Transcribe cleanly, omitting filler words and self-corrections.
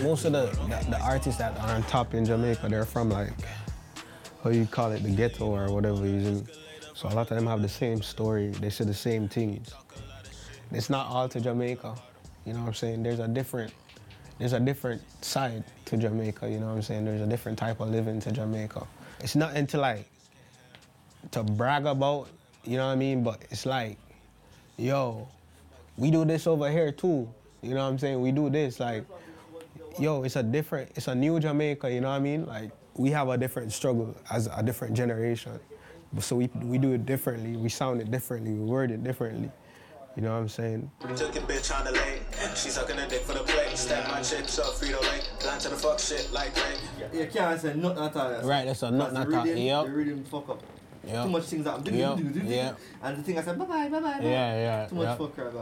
most of the artists that are on top in Jamaica, they're from like, how you call it, the ghetto or whatever you do. So a lot of them have the same story, they say the same things. It's not all to Jamaica, you know what I'm saying? There's a different side to Jamaica, you know what I'm saying? There's a different type of living to Jamaica. It's nothing to like, to brag about, you know what I mean? But it's like, yo, we do this over here too, you know what I'm saying? We do this, like, yo, it's a new Jamaica, you know what I mean? Like, we have a different struggle as a different generation. So we do it differently, we sound it differently, we word it differently. You know what I'm saying? Took a bitch on the lake. She's sucking a dick for the plate. Stack my chips up, Frito Lay. Plan to the fuck shit like rain. You can't say nothing at all. Right, that's a nothing at all. Yep. The rhythm fuck up. Yep. Too much things happen. Yep. And the thing I said, bye bye. Yeah. Too much fuck right.